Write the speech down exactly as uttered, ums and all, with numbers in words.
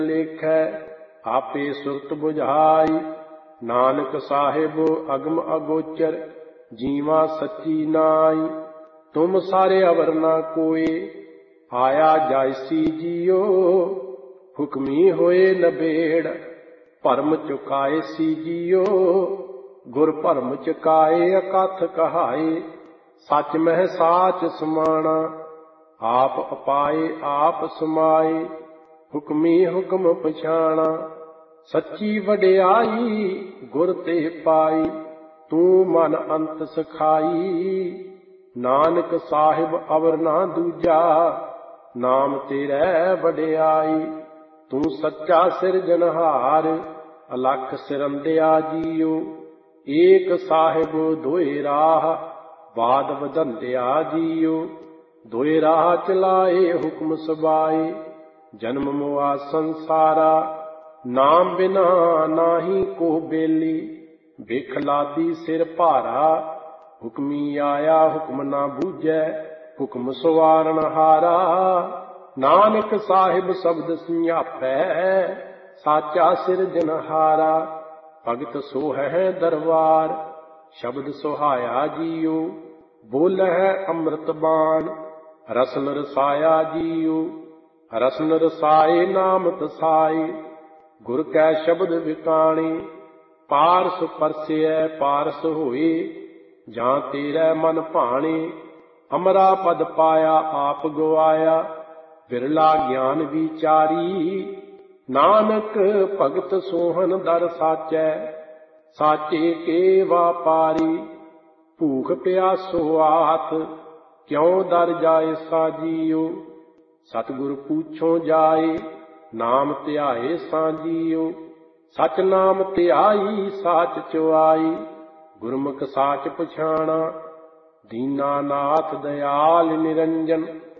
लेखै आपे सुरत बुझाई। नानक साहिब अगम अगोचर जीवा सच्ची नाई। तुम सारे अवर ना कोय आया जायसी जियो। हुक्मी होए नबेड़ भरम चुकाए सी जियो। गुर भरम चुकाए अकथ कहाए सच मह साच समाना। आप अपाए आप समाए हुक्मी हुक्म पछाणा। सच्ची वडियाई गुर ते पाई तू मन अंत सखाई। नानक साहिब अवर ना दूजा नाम तेरै वडियाई। तू सच्चा सिरजनहार अलख सिरंदिया जियो। एक साहिब दोए राह बाद बदंदिया जियो। दोए राह चलाए हुक्म सबाए जन्म मुआ संसारा। नाम बिना नाही को बेली बिख लादी सिर भारा। हुक्मी आया हुक्म ना बूझै हुक्म सवारण हारा। नानक साहिब शब्द सियापै साचा सिरजनहारा। भगत सोहै दरबार शब्द सुहाया जियो। बोलह अमृत बाण रसन रसाया जियो। रसन रसाए नाम तसाए गुर कै शब्द विकाणी। पारस परसै पारस होए जां तेरै मन भाणे। अमरा पद पाया आप गवाया बिरला ज्ञान विचारी। नानक भगत सोहन दर साचै साचे के वापारी। भूख प्यासो आत क्यों दर जाए साजियो। सतगुर पूछो जाए नाम ध्याए साजियो। सच नाम ध्याई साच चुआई गुरमुख साच पछाणा। दीना नाथ दयाल निरंजन